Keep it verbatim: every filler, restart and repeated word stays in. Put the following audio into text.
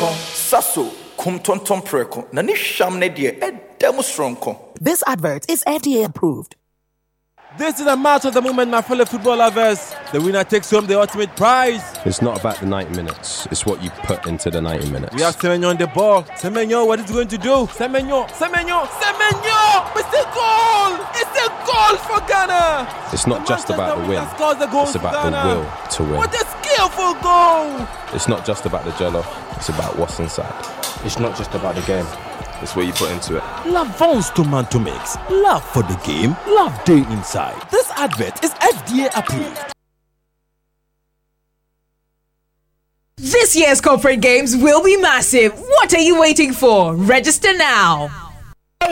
Preko, Sasso, Kum Tonton Preko, Nani Sham Nedia, Ed Demonstronko. This advert is F D A approved. This is a match of the moment, my fellow football lovers. The winner takes home the ultimate prize. It's not about the ninety minutes. It's what you put into the ninety minutes. We have Semenyo on the ball. Semenyo, what is he going to do? Semenyo, Semenyo, Semenyo! It's a goal! It's a goal for Ghana! It's not just about the win. It's about the will to win. What a skillful goal! It's not just about the jello. It's about what's inside. It's not just about the game. It's what you put into it. L'Avance Tomato Mix. Love for the game, love day inside. This advert is F D A approved. This year's corporate games will be massive. What are you waiting for? Register now.